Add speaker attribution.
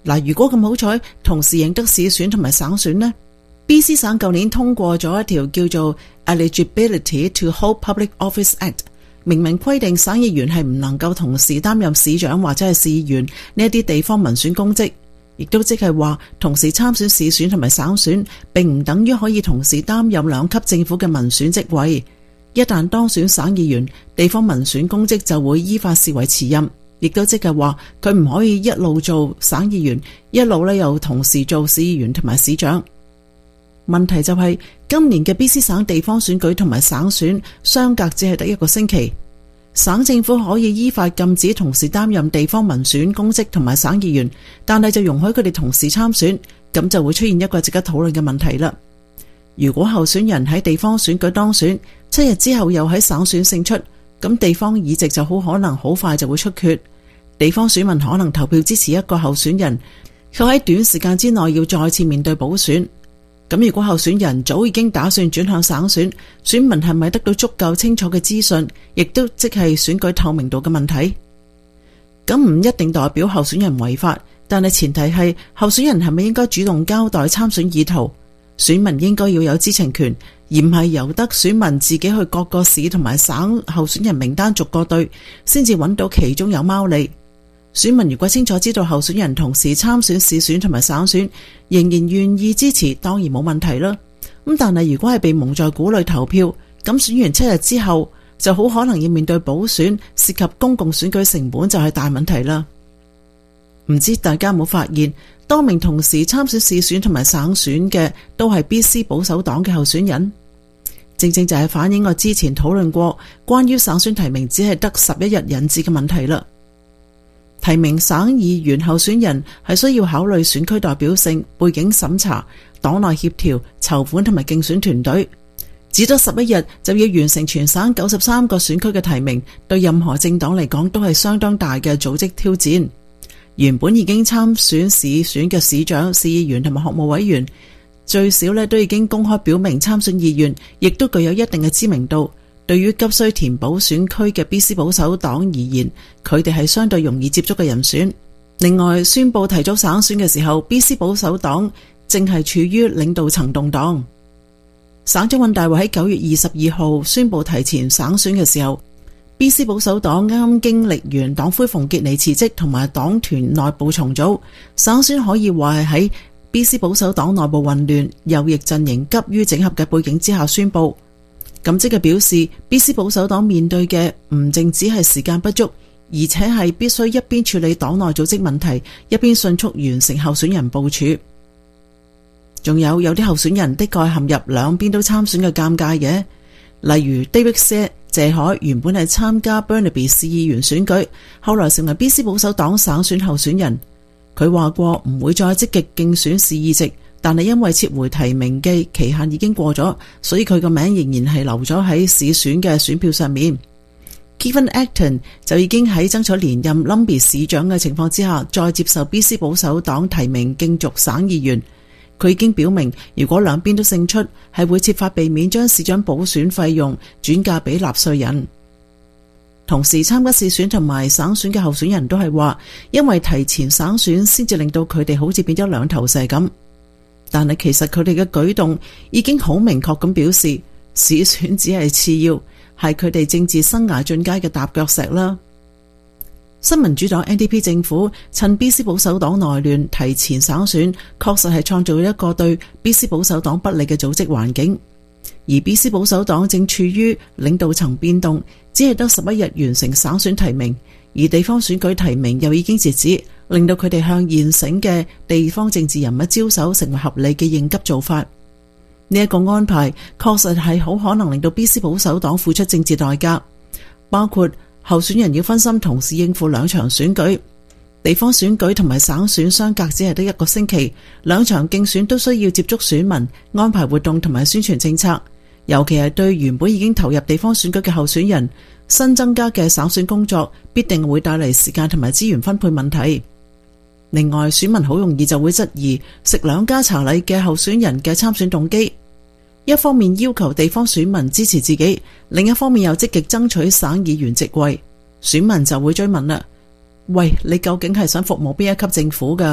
Speaker 1: 如果咁好彩同時贏得市選同埋省選呢？ BC 省舊年通過咗一條叫做 Eligibility to Hold Public Office Act， 明文規定省議員係唔能夠同時擔任市長或者係市議員呢一啲地方民選公職，亦都即係話同時參選市選同埋省選，並唔等於可以同時擔任兩級政府嘅民選職位。一旦當選省議員，地方民選公職就會依法視為辭任，亦都即係話佢唔可以一路做省議員，一路又同時做市議員同埋市長。問題就係今年嘅 BC 省地方選舉同埋省選相隔只係得1個星期，省政府可以依法禁止同時擔任地方民選公職同埋省議員，但係就容許佢哋同時參選，咁就會出現一個值得討論嘅問題啦。如果候選人喺地方選舉當選，7日之後又喺省選勝出，咁地方議席就好可能好快就會出缺，地方選民可能投票支持一個候選人，佢喺短時間之內要再次面對補選。咁如果候選人早已經打算轉向省選，選民係咪得到足夠清楚嘅資訊，亦都即係選舉透明度嘅問題？咁唔一定代表候選人違法，但係前提係候選人係咪應該主動交代參選意圖？選民應該要有知情權，而唔係由得選民自己去各個市同埋省候選人名單逐個對，先至揾到其中有貓膩。選民如果清楚知道候選人同時參選市選同埋省選，仍然願意支持，當然冇問題啦。咁但係如果係被蒙在鼓裏投票，咁選完7日之後就好可能要面對補選，涉及公共選舉成本就係大問題啦。唔知大家有冇發現，多名同時參選市選同埋省選嘅都係 BC 保守黨嘅候選人，正正就係反映我之前討論過關於省選提名只係得11日引致嘅問題啦。提名省議員候選人係需要考慮選區代表性、背景審查、黨內協調、籌款同埋競選團隊，只得11日就要完成全省93個選區嘅提名，對任何政黨嚟講都係相當大嘅組織挑戰。原本已經參選市選嘅市長、市議員同埋學務委員，最少都已經公開表明參選意願，亦都具有一定嘅知名度。對於急需填補選區嘅 BC 保守黨而言，佢哋係相對容易接觸嘅人選。另外，宣布提早省選嘅時候， BC 保守黨正係處於領導層動盪。省長尹大維喺9月22號宣布提前省選嘅時候， BC 保守黨啱啱經歷完黨魁馮傑尼辭職同埋黨團內部重組，省選可以話係喺 BC 保守黨內部混亂、右翼陣營急於整合嘅背景之下宣布。咁即係表示 BC 保守黨面對嘅唔淨只係時間不足，而且係必須一邊處理黨內組織問題，一邊迅速完成候選人部署。仲有啲候選人的確陷入兩邊都參選嘅尷尬嘅，例如 David Seah 謝海原本係參加 Burnaby 市議員選舉，後來成為 BC 保守黨省選候選人。佢話過唔會再積極競選市議席，但係因為撤回提名嘅期限已經過咗，所以佢個名仍然係留咗喺市選嘅選票上面。Kevin Acton 就已經喺爭取連任 Lumby 市長嘅情況之下，再接受 BC 保守黨提名競逐省議員。佢已經表明，如果兩邊都勝出，係會設法避免將市長補選費用轉嫁俾納稅人。同時參加市選同埋省選嘅候選人都係話，因為提前省選先至令到佢哋好似變咗兩頭蛇咁。但係其實佢哋嘅舉動已經好明確咁表示，市選只係次要，係佢哋政治生涯進階嘅踏腳石啦。新民主黨 NDP 政府趁 BC 保守黨內亂提前省選，確實係創造一個對 BC 保守黨不利嘅組織環境。而 BC 保守黨正處於領導層變動，只係得11日完成省選提名，而地方選舉提名又已經截止，令到佢哋向現成嘅地方政治人物招手，成為合理嘅應急做法。呢一個安排確實係好可能令到 BC 保守黨付出政治代價，包括候選人要分心同時應付兩場選舉，地方選舉同埋省選相隔只係得1個星期，兩場競選都需要接觸選民、安排活動同埋宣傳政策，尤其係對原本已經投入地方選舉嘅候選人，新增加嘅省選工作必定會帶嚟時間同埋資源分配問題。另外，選民好容易就會質疑食兩家茶禮嘅候選人嘅參選動機，一方面要求地方選民支持自己，另一方面又積極爭取省議員席位，選民就會追問啦，喂，你究竟係想服務邊一級政府㗎？